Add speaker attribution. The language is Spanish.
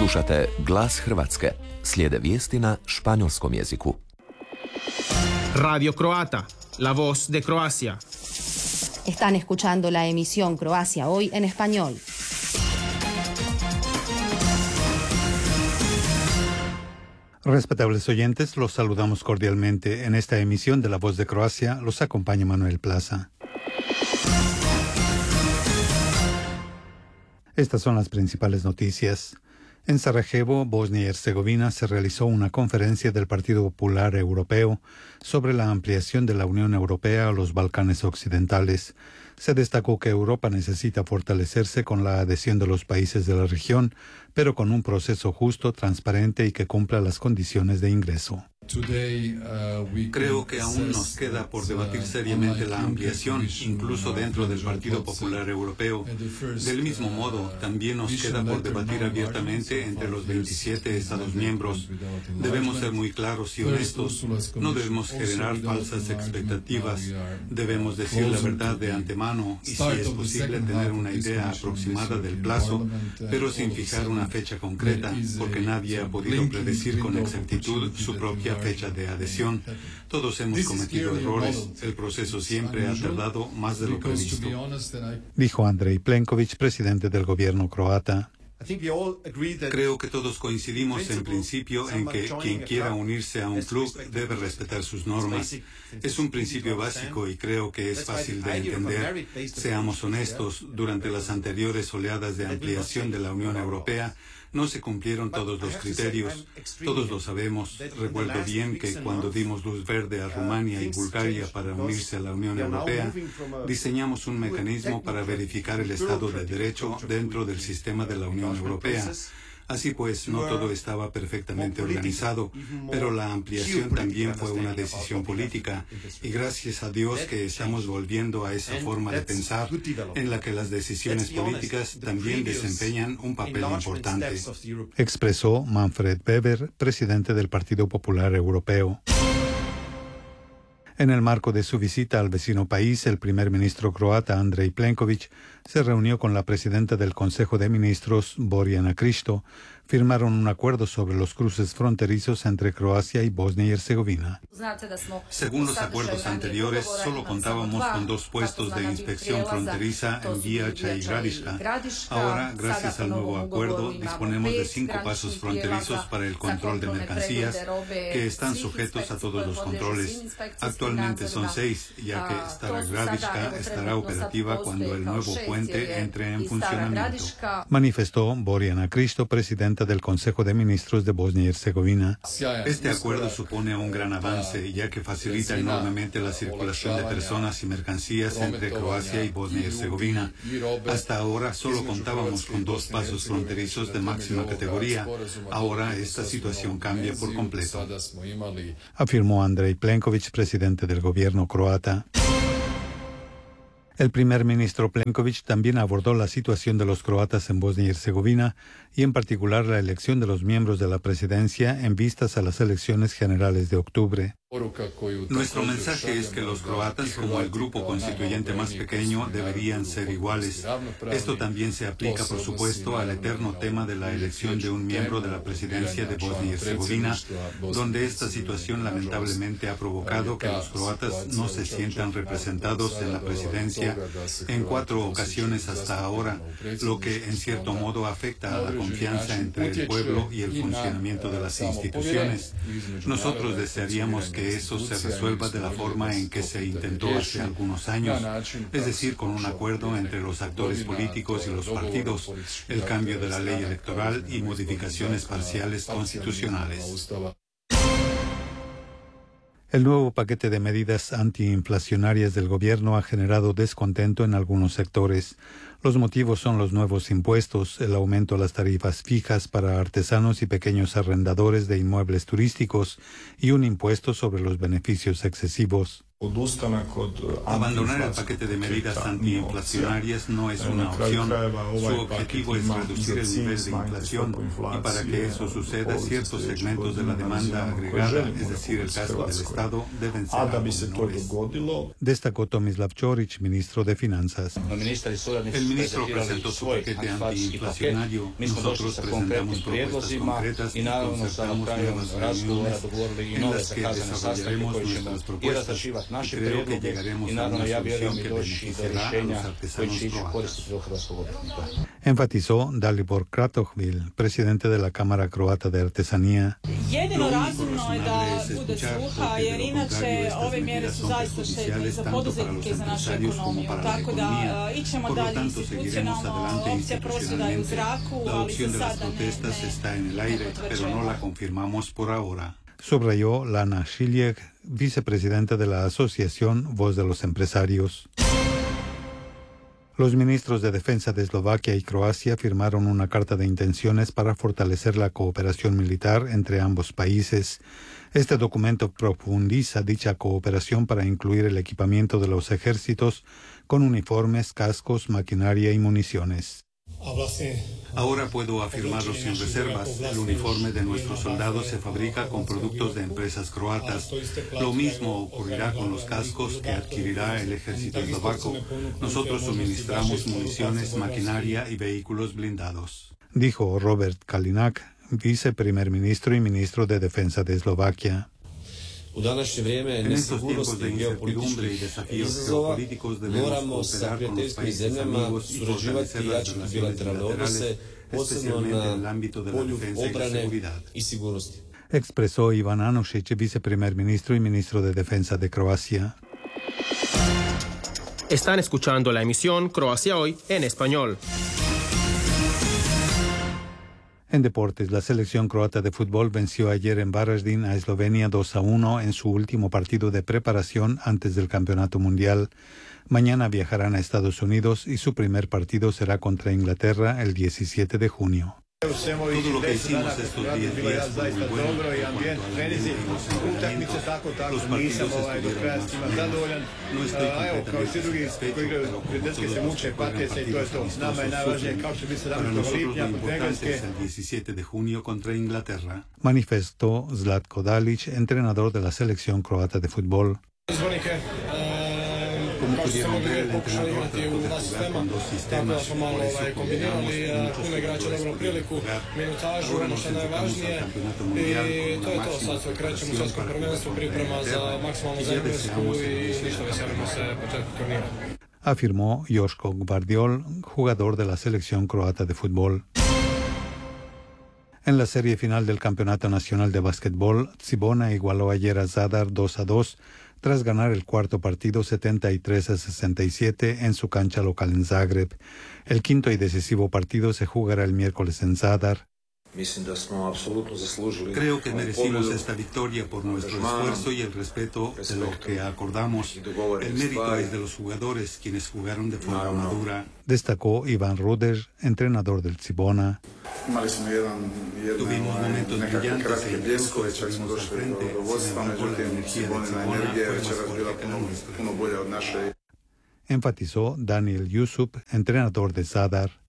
Speaker 1: Slušate Glas Hrvatske. Slijede vijesti na španjolskom jeziku.
Speaker 2: Radio Croata, la voz de Croacia.
Speaker 3: Están escuchando la emisión Croacia Hoy en español.
Speaker 4: Respetables oyentes, los saludamos cordialmente. En esta emisión de La Voz de Croacia los acompaña Manuel Plaza. Estas son las principales noticias. En Sarajevo, Bosnia y Herzegovina, se realizó una conferencia del Partido Popular Europeo sobre la ampliación de la Unión Europea a los Balcanes Occidentales. Se destacó que Europa necesita fortalecerse con la adhesión de los países de la región, pero con un proceso justo, transparente y que cumpla las condiciones de ingreso.
Speaker 5: Creo que aún nos queda por debatir seriamente la ampliación, incluso dentro del Partido Popular Europeo. Del mismo modo, también nos queda por debatir abiertamente entre los 27 Estados miembros. Debemos ser muy claros y honestos. No debemos generar falsas expectativas. Debemos decir la verdad de antemano y, si es posible, tener una idea aproximada del plazo, pero sin fijar una fecha concreta, porque nadie ha podido predecir con exactitud su propia fecha de adhesión. Todos hemos cometido errores. El proceso siempre ha tardado más de lo previsto.
Speaker 4: Dijo Andrej Plenković, presidente del gobierno croata.
Speaker 5: Creo que todos coincidimos en principio en que quien quiera unirse a un club debe respetar sus normas. Es un principio básico y creo que es fácil de entender. Seamos honestos, durante las anteriores oleadas de ampliación de la Unión Europea, no se cumplieron todos los criterios. Todos lo sabemos. Recuerdo bien que cuando dimos luz verde a Rumania y Bulgaria para unirse a la Unión Europea, diseñamos un mecanismo para verificar el Estado de Derecho dentro del sistema de la Unión Europea. Así pues, no todo estaba perfectamente organizado, pero la ampliación también fue una decisión política, y gracias a Dios que estamos volviendo a esa forma de pensar en la que las decisiones políticas también desempeñan un papel importante.
Speaker 4: Expresó Manfred Weber, presidente del Partido Popular Europeo. En el marco de su visita al vecino país, el primer ministro croata Andrej Plenković se reunió con la presidenta del Consejo de Ministros, Borjana Krišto. Firmaron un acuerdo sobre los cruces fronterizos entre Croacia y Bosnia y Herzegovina.
Speaker 5: Según los acuerdos anteriores, solo contábamos con 2 puestos de inspección fronteriza en Bijaća y Gradiška. Ahora, gracias al nuevo acuerdo, disponemos de 5 pasos fronterizos para el control de mercancías, que están sujetos a todos los controles. Actualmente son 6, ya que Stara Gradiška estará operativa cuando el nuevo puente entre en funcionamiento.
Speaker 4: Manifestó Borjana Krišto, presidenta del Consejo de Ministros de Bosnia y Herzegovina.
Speaker 5: Este acuerdo supone un gran avance, ya que facilita enormemente la circulación de personas y mercancías entre Croacia y Bosnia y Herzegovina. Hasta ahora solo contábamos con 2 pasos fronterizos de máxima categoría. Ahora esta situación cambia por completo.
Speaker 4: Afirmó Andrej Plenković, presidente del gobierno croata. El primer ministro Plenković también abordó la situación de los croatas en Bosnia y Herzegovina y en particular la elección de los miembros de la presidencia en vistas a las elecciones generales de octubre.
Speaker 5: Nuestro mensaje es que los croatas, como el grupo constituyente más pequeño, deberían ser iguales. Esto también se aplica, por supuesto, al eterno tema de la elección de un miembro de la presidencia de Bosnia y Herzegovina, donde esta situación lamentablemente ha provocado que los croatas no se sientan representados en la presidencia en 4 ocasiones hasta ahora, lo que en cierto modo afecta a la confianza entre el pueblo y el funcionamiento de las instituciones. Nosotros desearíamos que eso se resuelva de la forma en que se intentó hace algunos años, es decir, con un acuerdo entre los actores políticos y los partidos, el cambio de la ley electoral y modificaciones parciales constitucionales.
Speaker 4: El nuevo paquete de medidas antiinflacionarias del gobierno ha generado descontento en algunos sectores. Los motivos son los nuevos impuestos, el aumento a las tarifas fijas para artesanos y pequeños arrendadores de inmuebles turísticos y un impuesto sobre los beneficios excesivos.
Speaker 5: Abandonar el paquete de medidas antiinflacionarias no es una opción. Su objetivo es reducir el nivel de inflación y para que eso suceda, ciertos segmentos de la demanda agregada, es decir, el gasto del Estado, deben ser algo menores.
Speaker 4: Destacó Tomislav Ćorić, ministro de Finanzas.
Speaker 5: El ministro presentó su paquete antiinflacionario. Nosotros presentamos propuestas concretas y concertamos nuevas reuniones en las que desarrollaremos nuestras propuestas. Y creo que llegaremos a una solución que beneficiará a los artesanos croatas.
Speaker 4: Enfatizó Dalibor Kratochvil, presidente de la Cámara Croata de Artesanía.
Speaker 6: Jedino razumno je da bude sluha, jer inače ove mjere su zaista štetne za poduzetnike i za našu ekonomiju. Tako da ićemo dalje institucionalno, opcija prosvjeda je u zraku, ali za sada ne.
Speaker 4: Subrayó Lana Šiljeg, vicepresidenta de la Asociación Voz de los Empresarios. Los ministros de Defensa de Eslovaquia y Croacia firmaron una carta de intenciones para fortalecer la cooperación militar entre ambos países. Este documento profundiza dicha cooperación para incluir el equipamiento de los ejércitos con uniformes, cascos, maquinaria y municiones.
Speaker 5: Ahora puedo afirmarlo sin reservas. El uniforme de nuestros soldados se fabrica con productos de empresas croatas. Lo mismo ocurrirá con los cascos que adquirirá el ejército eslovaco. Nosotros suministramos municiones, maquinaria y vehículos blindados.
Speaker 4: Dijo Robert Kalinak, viceprimer ministro y ministro de Defensa de Eslovaquia.
Speaker 5: En estos tiempos de incertidumbre y desafíos geopolíticos debemos cooperar con los países amigos y fortalecer las relaciones bilaterales, especialmente en el ámbito de la defensa y la seguridad.
Speaker 4: Expresó Ivan Anušić, viceprimer ministro y ministro de Defensa de Croacia.
Speaker 2: Están escuchando la emisión Croacia Hoy en español.
Speaker 4: En deportes, la selección croata de fútbol venció ayer en Varaždin a Eslovenia 2-1 en su último partido de preparación antes del Campeonato Mundial. Mañana viajarán a Estados Unidos y su primer partido será contra Inglaterra el 17 de junio.
Speaker 5: Todo lo que hicimos estos 10 días fue muy bueno en cuanto al nivel de los entrenamientos. Los partidos estuvieron más bien. No estoy completamente satisfecho, pero como todos fueron partidos amistosos, para nosotros lo importante es el 17 de junio contra Inglaterra.
Speaker 4: Manifestó Zlatko Dalić, entrenador de la selección croata de fútbol.
Speaker 5: Como pudieron ver, el entrenador trató de jugar con dos sistemas, por eso combinamos muchos futbolistas pudieron jugar. Ahora nos enfocamos al Campeonato Mundial con la máxima preparación para jugar contra Inglaterra y ya deseamos el inicio del campeonato.
Speaker 4: Afirmó Joško Gvardiol, jugador de la selección croata de fútbol. En la serie final del Campeonato Nacional de Básquetbol, Cibona igualó ayer a Zadar 2-2 tras ganar el cuarto partido 73-67 en su cancha local en Zagreb. El quinto y decisivo partido se jugará el miércoles en Zadar.
Speaker 5: Creo que merecimos esta victoria por nuestro esfuerzo y el respeto de lo que acordamos. El mérito es de los jugadores, quienes jugaron de forma madura.
Speaker 4: Destacó Ivan Ruder, entrenador del Cibona.
Speaker 5: Tuvimos momentos brillantes e incluso estuvimos al frente. Sin embargo, la energía de Cibona fue más fuerte que la nuestra.
Speaker 4: Enfatizó Daniel Yusup, entrenador de Zadar.